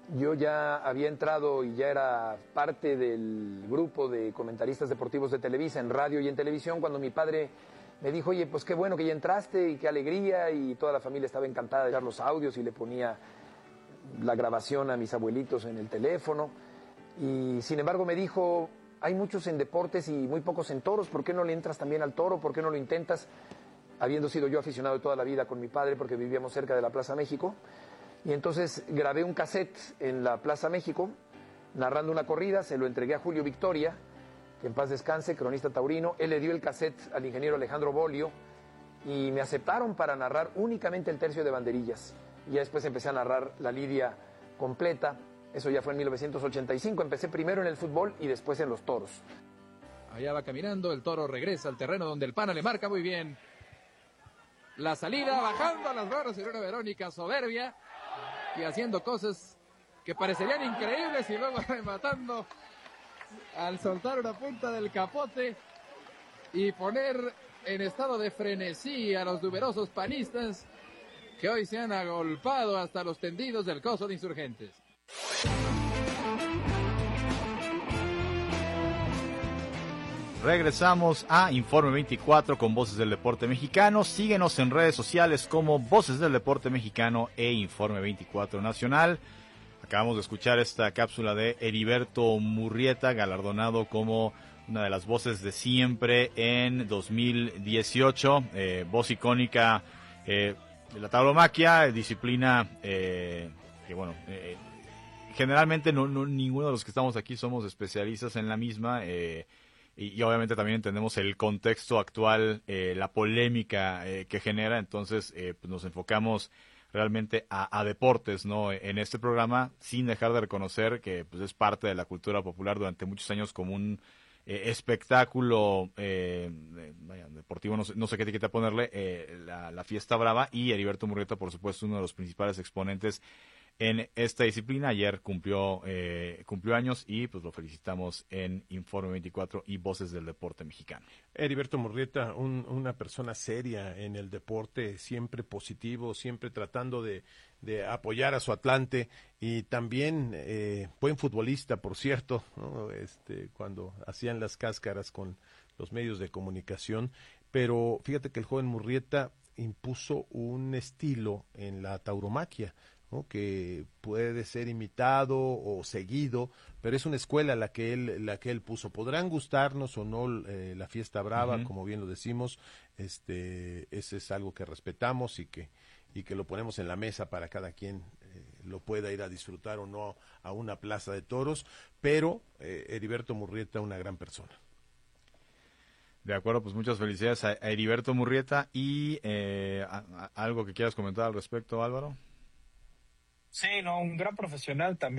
Yo ya había entrado y ya era parte del grupo de comentaristas deportivos de Televisa, en radio y en televisión, cuando mi padre me dijo, oye, pues qué bueno que ya entraste y qué alegría, y toda la familia estaba encantada de dar los audios y le ponía la grabación a mis abuelitos en el teléfono. Y sin embargo me dijo, hay muchos en deportes y muy pocos en toros, ¿por qué no le entras también al toro? ¿Por qué no lo intentas? Habiendo sido yo aficionado toda la vida con mi padre porque vivíamos cerca de la Plaza México. Y entonces grabé un cassette en la Plaza México, narrando una corrida, se lo entregué a Julio Victoria, que en paz descanse, cronista taurino. Él le dio el cassette al ingeniero Alejandro Bolio y me aceptaron para narrar únicamente el tercio de banderillas. Y ya después empecé a narrar la lidia completa. Eso ya fue en 1985. Empecé primero en el fútbol y después en los toros. Allá va caminando, el toro regresa al terreno donde el pana le marca muy bien la salida, bajando a las barras en una Verónica soberbia y haciendo cosas que parecerían increíbles y luego rematando al soltar una punta del capote y poner en estado de frenesí a los numerosos panistas que hoy se han agolpado hasta los tendidos del coso de Insurgentes. Regresamos a Informe 24 con Voces del Deporte Mexicano. Síguenos en redes sociales como Voces del Deporte Mexicano e Informe 24 Nacional. Acabamos de escuchar esta cápsula de Heriberto Murrieta, galardonado como una de las voces de siempre en 2018. Voz icónica de la tauromaquia, disciplina que bueno... generalmente ninguno de los que estamos aquí somos especialistas en la misma, y obviamente también entendemos el contexto actual, la polémica que genera, entonces pues nos enfocamos realmente a deportes, ¿no? En este programa, sin dejar de reconocer que pues es parte de la cultura popular durante muchos años como un espectáculo deportivo, no sé qué etiqueta ponerle, la Fiesta Brava, y Heriberto Murrieta, por supuesto, uno de los principales exponentes en esta disciplina. Ayer cumplió años y pues lo felicitamos en Informe 24 y Voces del Deporte Mexicano. Heriberto Murrieta, una persona seria en el deporte, siempre positivo, siempre tratando de apoyar a su Atlante, y también buen futbolista, por cierto, ¿no? Cuando hacían las cáscaras con los medios de comunicación. Pero fíjate que el joven Murrieta impuso un estilo en la tauromaquia, ¿no? Que puede ser imitado o seguido, pero es una escuela la que él puso. Podrán gustarnos o no la Fiesta Brava, como bien lo decimos, ese es algo que respetamos y que lo ponemos en la mesa para cada quien lo pueda ir a disfrutar o no a una plaza de toros, pero Heriberto Murrieta, una gran persona. De acuerdo, pues muchas felicidades a Heriberto Murrieta. Y algo que quieras comentar al respecto, Álvaro. Sí, no, un gran profesional también.